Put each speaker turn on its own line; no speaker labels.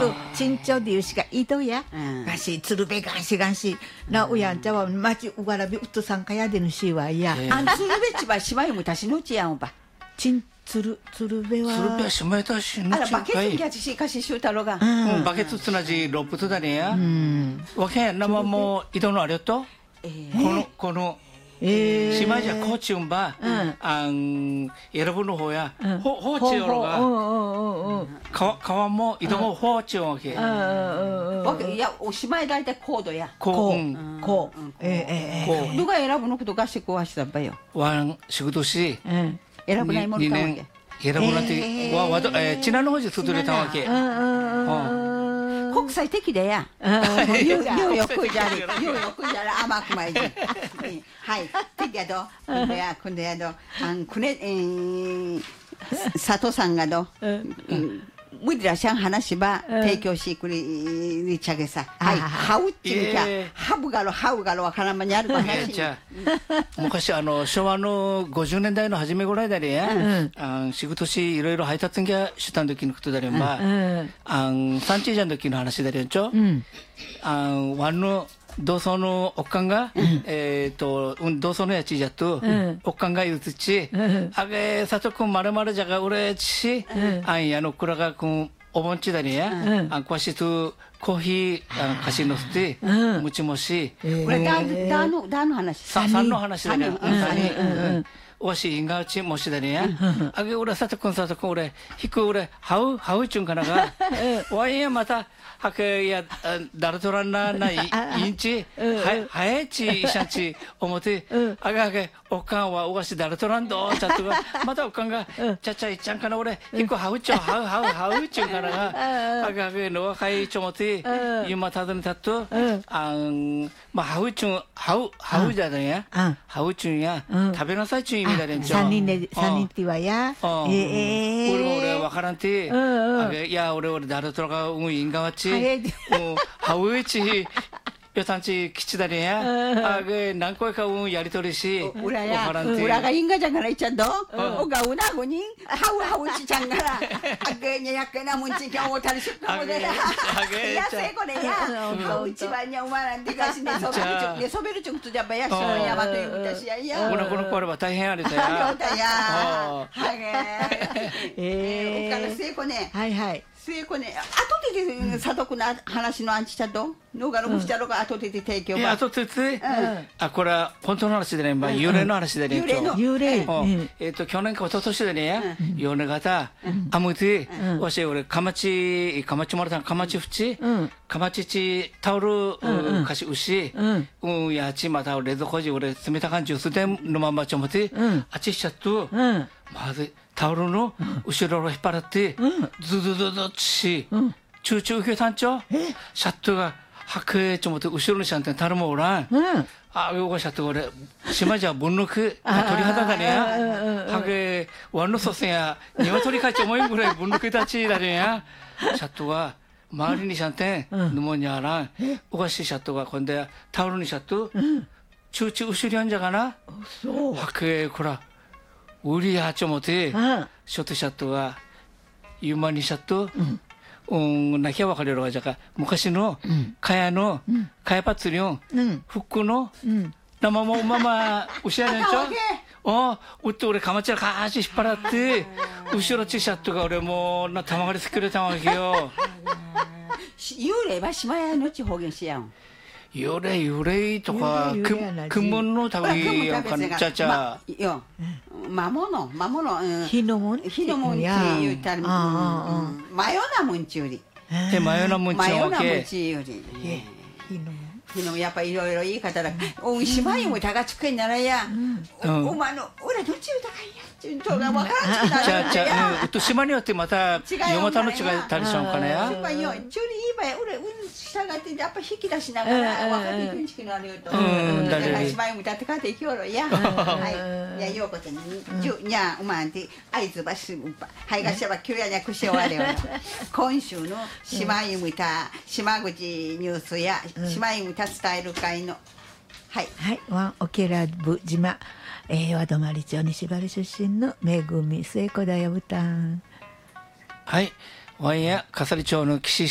또 진짜 뉴스가 이도야. 가시鶴瓶간시 나 우야자와 마치 우가라비 우토상 가야 되는 시와야.
안鶴瓶집 시마이무 다시 놓지야 오빠.
진鶴瓶は
鶴瓶島へたしの
あら
ちゃんかい
バケツキャッチしかししゅうたろが。
バケツつなじロップとだねやわけなまも井戸のあれとこの島じゃコーチンバ여러분の方やホーチヨロが川も井戸もホーチヨンわけ
わけいやおしまいだいたいコードや。
こう
누가選ぶのことがしこはしたばよ。
わん仕事し
選ぶないものかわけ。
여러분 한테 와 와도 지난 호지 수들이 당하게
国際的でや。よくじゃり甘くまいじ。はい。てやど。今度やど。くね佐藤さんがど。無理らしゃん話ば提供しくりちゃげさ。はい。ハウチにきゃハブガロわからんまにある話。
じゃ昔昭和の50年代の初めぐらいだりや仕事しいろいろ配達んぎゃしたん時のことだりんば産地じゃん時の話だりんちょワンの同窓のおっかんが同窓のやちじゃとおっかんが言うつちあげさとくんまるまるじゃがうれちやのくらがくんお盆ちだりやこわしとコーヒー貸しのせてもちもし
これだの話
さんの話だねわし因がうちもしだねやあげ俺さとくん俺引く俺ハウちゅんかながわいやまたはけやだるとらんないインチはやちいしゃんち思ってあげおっかんはおがしだるとらんどちゃっとがまたおっかんがちゃいっちゃんかな俺引くハウちゅんかながあげの若いちょもって今たどにたとまあハウちゅんハウじゃねやハウちゅんや食べなさいちゅん意味だねんちょ
3人って言わや
俺わからんていや俺だるとらが因がわちハウイチよたんち基地だねや何回かやりとりし
裏が因がじゃからいっちゃんどおがうなごにハウちちゃんからあげにやけなもんちきゃおたりしっかもでないやせこれやハウちばにゃおまらんでかしねそべるちょくとじゃばやしのやばというみたしやいや
この子は大変あれだや
はげおからせいこね
はい
末子ね、後で佐藤君の話のアンチチャットのがのむしちゃろが後で提供
あとつこれは本当の話でね幽霊の話でね
幽霊
去年か一昨年でね夜寝方あむてわし俺かまちもらったかまちふちかまちちタオルかしうしやちまた冷蔵庫じ俺冷た感じ薄でのままちょもてあちしちゃっとまずタオルの後ろを引っ張ってズッし中受けたんちょシャットが白衣ちょもって後ろにしゃんてたるもおらんよがシャット俺島じゃぶんのく鳥肌だねや白衣ワンの祖先や鶏かち思いぐらいぶんのくたちだねやシャットが周りにしゃんてぬもにあらんおがしシャットが今度はタオルにシャット中後ろやんじゃがな白衣こらウリやちょもてショットシャットがユーマにシャットなきゃわかるよがじゃか昔のかやパツリョン服の生もまま後ろやねんちょうって俺かまちらかーし引っ張って後ろちシャットが俺もう玉がり作れたわけよ
幽霊は島屋のち方言しやん
幽霊とか雲の旅やんかちゃちゃ
魔物
火のもん
って言ったら真夜なもんちより
真夜なもんち
より火のやっぱいろいろ言い方だおいしまいも高つくにならやお前の俺どっち高いやちょっと分からんちゃ
うと島によってまた夜股の違いたりしょんかねや
ちょりいいばや俺従ってやっぱ引き出しながら分かっていくんちくなるよとだから島にも立って帰っていきよろやはいやようこちゃんにゃうまんて合図ばしむばはいがしゃばきゅうやにゃくしおわれよ今週の島にむた島口ニュースや島にむた伝える会のはい
ワンオケラブ島和泊町西原出身のめぐみ末子だよぶたん
はいワンや笠利町の岸